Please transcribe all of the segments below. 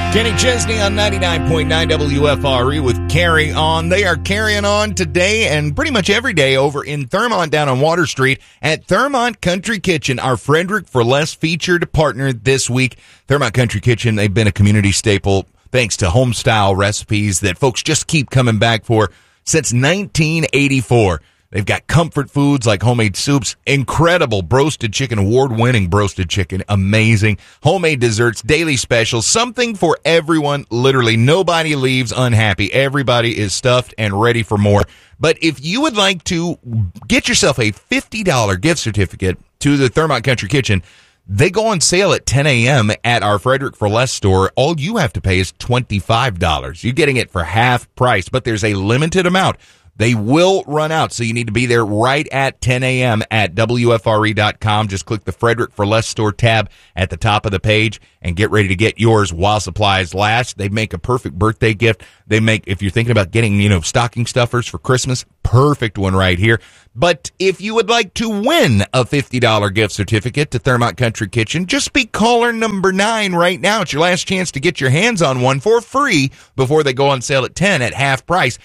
Kenny Chesney on 99.9 WFRE with Carry On. They are carrying on today and pretty much every day over in Thurmont down on Water Street at Thurmont Country Kitchen, our Frederick for Less featured partner this week. Thurmont Country Kitchen, they've been a community staple thanks to home-style recipes that folks just keep coming back for since 1984. They've got comfort foods like homemade soups, incredible broasted chicken, award-winning broasted chicken, amazing. Homemade desserts, daily specials, something for everyone. Literally, nobody leaves unhappy. Everybody is stuffed and ready for more. But if you would like to get yourself a $50 gift certificate to the Thurmont Country Kitchen, they go on sale at 10 a.m. at our Frederick for Less store. All you have to pay is $25. You're getting it for half price, but there's a limited amount. They will run out, so you need to be there right at 10 a.m. at WFRE.com. Just click the Frederick for Less store tab at the top of the page and get ready to get yours while supplies last. They make a perfect birthday gift. They make, if you're thinking about getting, stocking stuffers for Christmas, perfect one right here. But if you would like to win a $50 gift certificate to Thurmont Country Kitchen, just be caller number 9 right now. It's your last chance to get your hands on one for free before they go on sale at 10 at half price.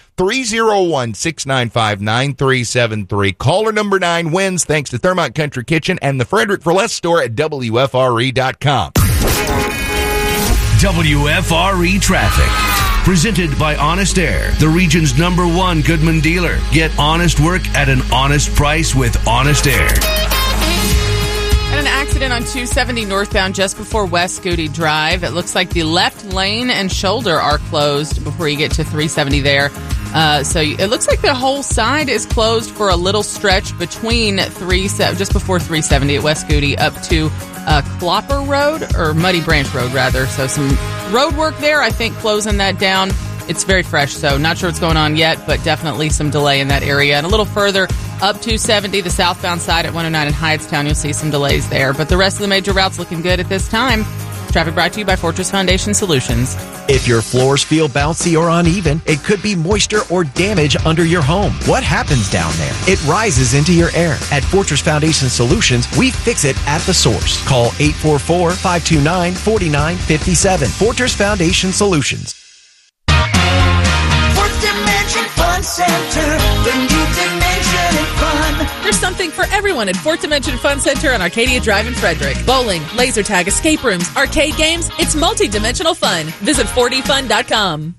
301-695-9373. Caller number 9 wins thanks to Thurmont Country Kitchen and the Frederick for Less store at WFRE.com. WFRE Traffic. Presented by Honest Air, the region's #1 Goodman dealer. Get honest work at an honest price with Honest Air. And an accident on 270 northbound just before West Goody Drive. It looks like the left lane and shoulder are closed before you get to 370 there. So it looks like the whole side is closed for a little stretch between just before 370 at West Goody up to Clopper Road, or Muddy Branch Road, rather. So some road work there, I think, closing that down. It's very fresh, so not sure what's going on yet, but definitely some delay in that area. And a little further up 270, the southbound side at 109 in Hyattstown, you'll see some delays there. But the rest of the major routes looking good at this time. Traffic brought to you by Fortress Foundation Solutions. If your floors feel bouncy or uneven, it could be moisture or damage under your home. What happens down there? It rises into your air. At Fortress Foundation Solutions, we fix it at the source. Call 844-529-4957. Fortress Foundation Solutions. Fourth Dimension Fun Center, the new dimension in fun. There's something for everyone at Fourth Dimension Fun Center on Arcadia Drive in Frederick. Bowling, laser tag, escape rooms, arcade games. It's multi-dimensional fun. Visit 4dfun.com.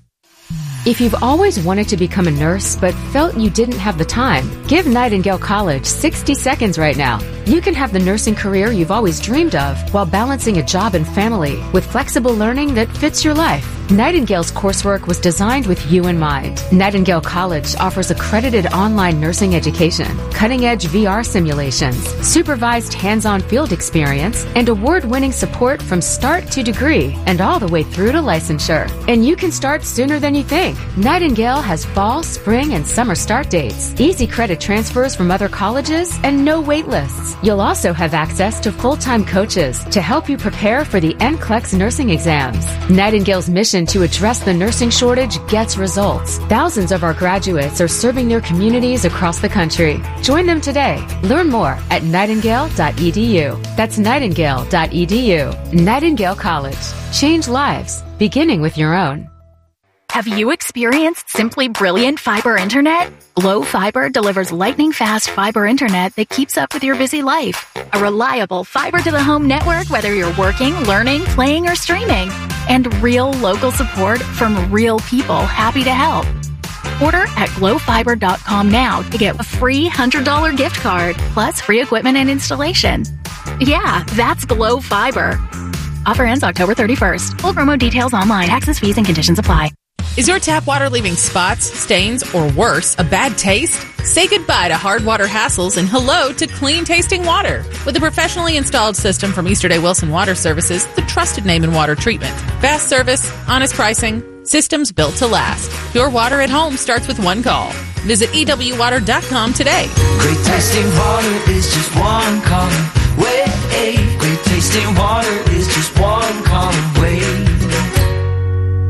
If you've always wanted to become a nurse but felt you didn't have the time, give Nightingale College 60 seconds right now. You can have the nursing career you've always dreamed of while balancing a job and family with flexible learning that fits your life. Nightingale's coursework was designed with you in mind. Nightingale College offers accredited online nursing education, cutting-edge VR simulations, supervised hands-on field experience, and award-winning support from start to degree and all the way through to licensure. And you can start sooner than you think. Nightingale has fall, spring, and summer start dates, easy credit transfers from other colleges, and no wait lists. You'll also have access to full-time coaches to help you prepare for the NCLEX nursing exams. Nightingale's mission to address the nursing shortage gets results. Thousands of our graduates are serving their communities across the country. Join them today. Learn more at nightingale.edu. That's nightingale.edu. Nightingale College. Change lives, beginning with your own. Have you experienced simply brilliant fiber internet? Glo Fiber delivers lightning-fast fiber internet that keeps up with your busy life. A reliable fiber-to-the-home network, whether you're working, learning, playing, or streaming. And real local support from real people happy to help. Order at glowfiber.com now to get a free $100 gift card, plus free equipment and installation. Yeah, that's Glo Fiber. Offer ends October 31st. Full promo details online. Taxes, fees, and conditions apply. Is your tap water leaving spots, stains, or worse, a bad taste? Say goodbye to hard water hassles and hello to clean tasting water. With a professionally installed system from Easterday Wilson Water Services, the trusted name in water treatment. Fast service, honest pricing, systems built to last. Your water at home starts with one call. Visit EWWater.com today. Great tasting water is just one call away. Great tasting water is just one call away.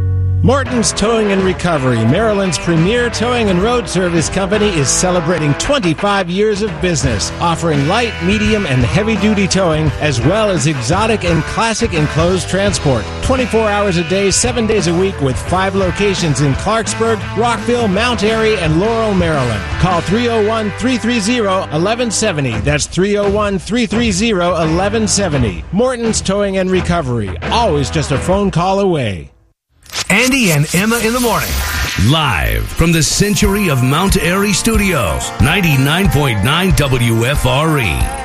Morton's Towing and Recovery, Maryland's premier towing and road service company, is celebrating 25 years of business, offering light, medium, and heavy-duty towing, as well as exotic and classic enclosed transport. 24 hours a day, 7 days a week, with 5 locations in Clarksburg, Rockville, Mount Airy, and Laurel, Maryland. Call 301-330-1170. That's 301-330-1170. Morton's Towing and Recovery, always just a phone call away. Andy and Emma in the morning. Live from the Century of Mount Airy Studios, 99.9 WFRE.